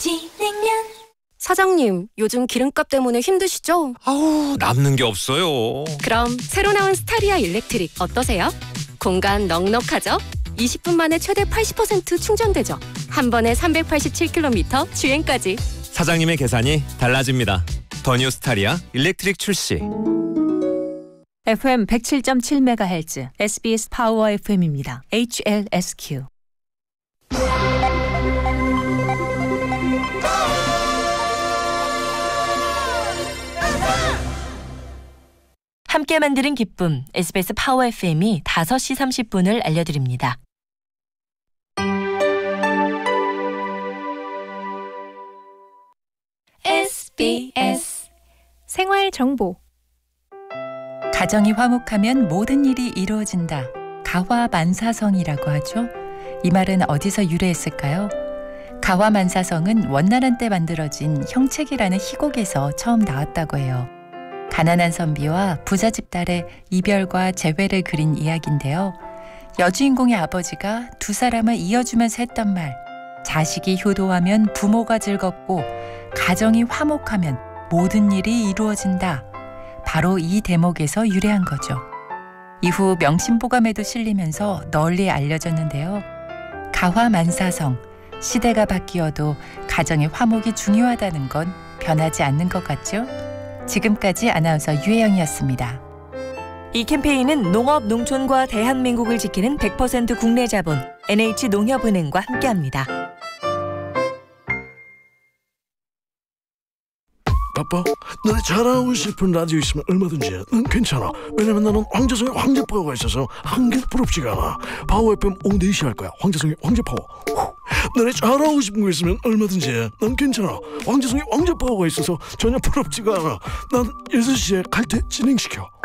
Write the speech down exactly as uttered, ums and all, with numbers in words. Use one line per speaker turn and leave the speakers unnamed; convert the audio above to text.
냉면.
사장님, 요즘 기름값 때문에 힘드시죠?
아우, 남는 게 없어요.
그럼 새로 나온 스타리아 일렉트릭 어떠세요? 공간 넉넉하죠? 이십 분 만에 최대 팔십 퍼센트 충전되죠? 한 번에 삼백팔십칠 킬로미터 주행까지.
사장님의 계산이 달라집니다. 더 뉴 스타리아 일렉트릭 출시.
에프엠 백칠 점 칠 메가헤르츠 에스비에스 파워 에프엠입니다. 에이치엘에스큐. 함께 만드는 기쁨, 에스비에스 파워 에프엠이 다섯 시 삼십 분을 알려드립니다.
에스비에스
생활정보. 가정이 화목하면 모든 일이 이루어진다. 가화만사성이라고 하죠. 이 말은 어디서 유래했을까요? 가화만사성은 원나라 때 만들어진 형책이라는 희곡에서 처음 나왔다고 해요. 가난한 선비와 부잣집 딸의 이별과 재회를 그린 이야기인데요. 여주인공의 아버지가 두 사람을 이어주면서 했던 말, 자식이 효도하면 부모가 즐겁고 가정이 화목하면 모든 일이 이루어진다. 바로 이 대목에서 유래한 거죠. 이후 명심보감에도 실리면서 널리 알려졌는데요. 가화만사성, 시대가 바뀌어도 가정의 화목이 중요하다는 건 변하지 않는 것 같죠? 지금까지 아나운서 유혜영이었습니다. 이 캠페인은 농업, 농촌과 대한민국을 지키는 백 퍼센트 국내 자본 엔에이치농협은행과 함께합니다.
바빠? 너네 잘하고 싶은 라디오 있으면 얼마든지 해. 난 괜찮아. 왜냐면 나는 황재성의 황제파워가 있어서 한 개도 부럽지가 않아. 파워 에프엠 오후 네 시 할 거야. 황재성의 황제파워. 후. 너네 잘하고 싶은 거 있으면 얼마든지 해. 난 괜찮아. 황재성의 황제파워가 있어서 전혀 부럽지가 않아. 난 여섯 시에 갈 때 진행시켜.